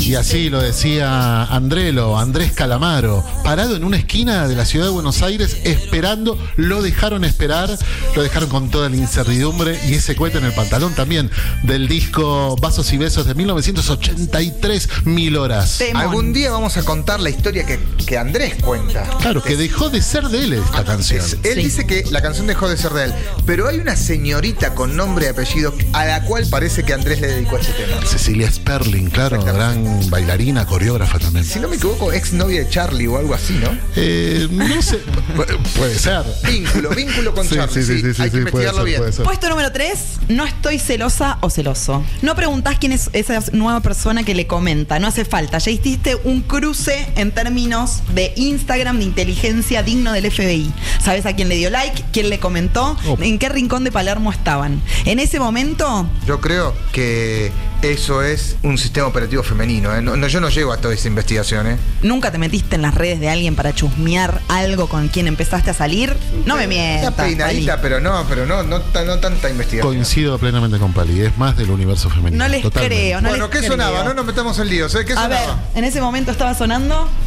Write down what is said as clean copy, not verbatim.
Y así lo decía Andrés Calamaro, parado en una esquina de la ciudad de Buenos Aires esperando. Lo dejaron esperar, lo dejaron con toda la incertidumbre y ese cohete en el pantalón también del disco Vasos y Besos de 1983, 1000 horas. Temón. Algún día vamos a contar la historia que Andrés cuenta. Claro, que dejó de ser de él esta canción. Él dice que la canción dejó de ser de él, pero hay una señorita con nombre y apellido a la cual parece que Andrés le dedicó ese tema. Cecilia Sperling, claro, gran bailarina, coreógrafa también. Si no me equivoco, ex novia de Charlie o algo así, ¿no? No sé, puede ser. Vínculo con Charlie. Sí, hay que investigarlo bien. Puesto número 3, no estoy celosa o celoso. No preguntás quién es esa nueva persona que le comenta, no hace falta. Ya hiciste un cruce en términos de Instagram, de inteligencia digno del FBI. ¿Sabes a quién le dio like? ¿Quién le comentó? ¿En qué rincón de Palermo estaban? En ese momento... Yo creo que eso es un sistema operativo femenino, ¿eh? Yo no llego a toda esa investigación, ¿eh? ¿Nunca te metiste en las redes de alguien para chusmear algo con quien empezaste a salir? No me mientas. Una peinadita, pero no tanta investigación. Coincido plenamente con Pali, es más del universo femenino. No les totalmente. creo, no bueno, les ¿qué creo. sonaba? No nos metamos en líos, ¿eh? ¿Qué A sonaba? ver, en ese momento estaba sonando